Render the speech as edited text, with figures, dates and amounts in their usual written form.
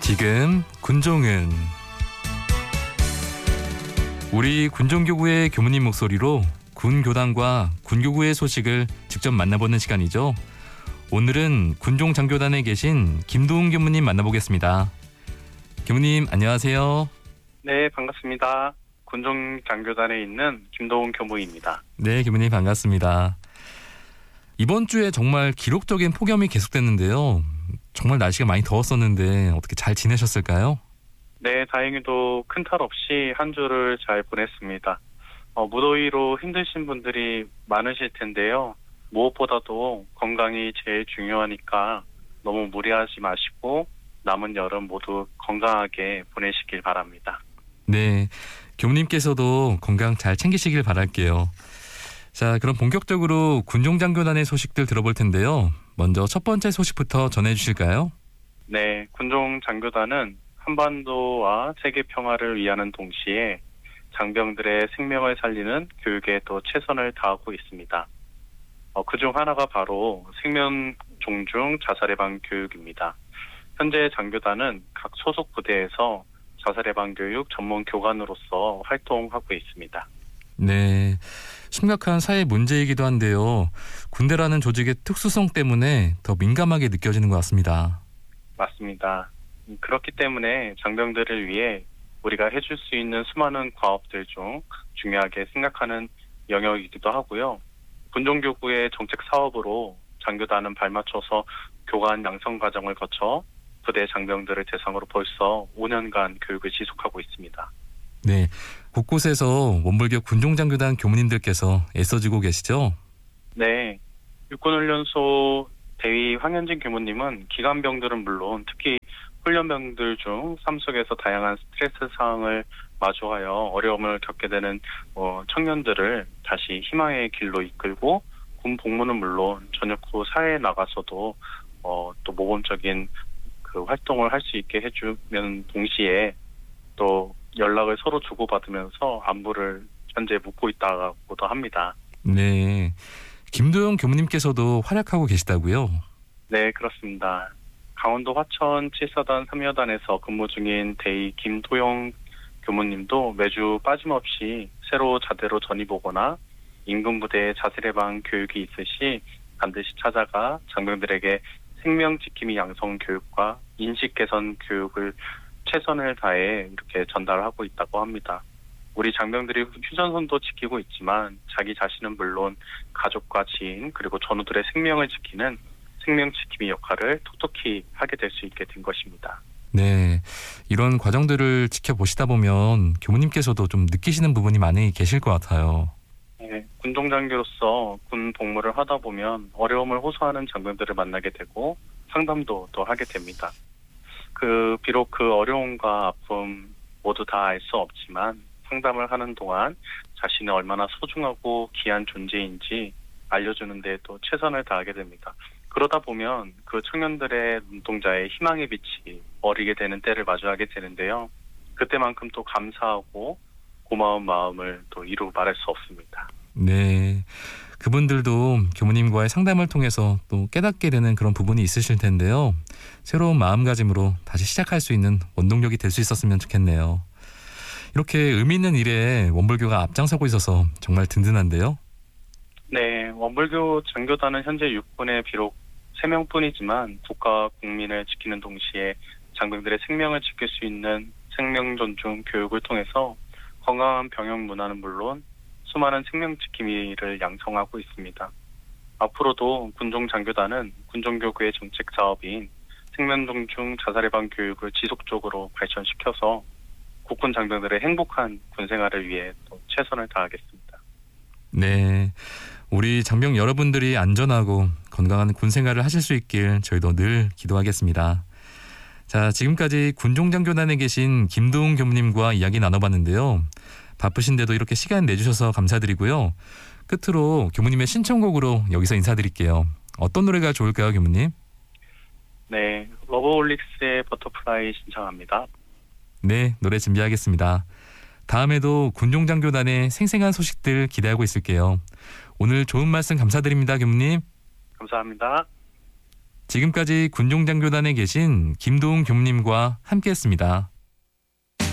지금 군종은 우리 군종교구의 교무님 목소리로 군교단과 군교구의 소식을 직접 만나보는 시간이죠. 오늘은 군종장교단에 계신 김도훈 교무님 만나보겠습니다. 교무님 안녕하세요. 네, 반갑습니다. 군종장교단에 있는 김도훈 교무입니다. 네, 교무님 반갑습니다. 이번 주에 정말 기록적인 폭염이 계속됐는데요. 정말 날씨가 많이 더웠었는데 어떻게 잘 지내셨을까요? 네, 다행히도 큰 탈 없이 한 주를 잘 보냈습니다. 무더위로 힘드신 분들이 많으실 텐데요. 무엇보다도 건강이 제일 중요하니까 너무 무리하지 마시고 남은 여름 모두 건강하게 보내시길 바랍니다. 네, 교무님께서도 건강 잘 챙기시길 바랄게요. 자, 그럼 본격적으로 군종장교단의 소식들 들어볼 텐데요. 먼저 첫 번째 소식부터 전해주실까요? 네, 군종장교단은 한반도와 세계 평화를 위하는 동시에 장병들의 생명을 살리는 교육에 또 최선을 다하고 있습니다. 그중 하나가 바로 생명 존중 자살 예방 교육입니다. 현재 장교단은 각 소속 부대에서 자살 예방 교육 전문 교관으로서 활동하고 있습니다. 네, 심각한 사회 문제이기도 한데요. 군대라는 조직의 특수성 때문에 더 민감하게 느껴지는 것 같습니다. 맞습니다. 그렇기 때문에 장병들을 위해 우리가 해줄 수 있는 수많은 과업들 중 중요하게 생각하는 영역이기도 하고요. 군종교구의 정책 사업으로 장교단은 발맞춰서 교관 양성 과정을 거쳐 부대 장병들을 대상으로 벌써 5년간 교육을 지속하고 있습니다. 네, 곳곳에서 원불교 군종장교단 교무님들께서 애써주고 계시죠? 네, 육군훈련소 대위 황현진 교무님은 기관병들은 물론 특히 훈련병들 중 삶 속에서 다양한 스트레스 상황을 마주하여 어려움을 겪게 되는 청년들을 다시 희망의 길로 이끌고 군 복무는 물론 전역 후 사회에 나가서도 또 모범적인 그 활동을 할 수 있게 해주면 동시에 또 연락을 서로 주고받으면서 안부를 현재 묻고 있다고도 합니다. 네, 김도영 교무님께서도 활약하고 계시다고요? 네, 그렇습니다. 강원도 화천 7사단 3여단에서 근무 중인 대위 김도영 교무님도 매주 빠짐없이 새로 자대로 전입 오거나 인근 부대에 자살 예방 교육이 있으시 반드시 찾아가 장병들에게 생명 지킴이 양성 교육과 인식 개선 교육을 최선을 다해 이렇게 전달하고 있다고 합니다. 우리 장병들이 휴전선도 지키고 있지만 자기 자신은 물론 가족과 지인 그리고 전우들의 생명을 지키는 생명 지킴이 역할을 톡톡히 하게 될 수 있게 된 것입니다. 네, 이런 과정들을 지켜보시다 보면 교무님께서도 좀 느끼시는 부분이 많이 계실 것 같아요. 네, 군종장교로서 군 복무를 하다 보면 어려움을 호소하는 장병들을 만나게 되고 상담도 또 하게 됩니다. 비록 그 어려움과 아픔 모두 다 알 수 없지만 상담을 하는 동안 자신이 얼마나 소중하고 귀한 존재인지 알려주는 데 또 최선을 다하게 됩니다. 그러다 보면 그 청년들의 눈동자에 희망의 빛이 어리게 되는 때를 마주하게 되는데요. 그때만큼 또 감사하고 고마운 마음을 또 이루 말할 수 없습니다. 네, 그분들도 교무님과의 상담을 통해서 또 깨닫게 되는 그런 부분이 있으실 텐데요. 새로운 마음가짐으로 다시 시작할 수 있는 원동력이 될 수 있었으면 좋겠네요. 이렇게 의미 있는 일에 원불교가 앞장서고 있어서 정말 든든한데요. 네, 원불교 장교단은 현재 육군에 비록 3명뿐이지만 국가와 국민을 지키는 동시에 장병들의 생명을 지킬 수 있는 생명 존중 교육을 통해서 건강한 병역 문화는 물론 수많은 생명 지킴이를 양성하고 있습니다. 앞으로도 군종장교단은 군종교구의 정책 사업인 생명 존중 자살 예방 교육을 지속적으로 발전시켜서 국군 장병들의 행복한 군생활을 위해 또 최선을 다하겠습니다. 네, 우리 장병 여러분들이 안전하고 건강한 군생활을 하실 수 있길 저희도 늘 기도하겠습니다. 자, 지금까지 군종장교단에 계신 김도훈 교무님과 이야기 나눠봤는데요. 바쁘신데도 이렇게 시간 내주셔서 감사드리고요. 끝으로 교무님의 신청곡으로 여기서 인사드릴게요. 어떤 노래가 좋을까요, 교무님? 네, 러브홀릭스의 버터플라이 신청합니다. 네, 노래 준비하겠습니다. 다음에도 군종장교단의 생생한 소식들 기대하고 있을게요. 오늘 좋은 말씀 감사드립니다, 교무님. 감사합니다. 지금까지 군종장교단에 계신 김도웅 교무님과 함께했습니다.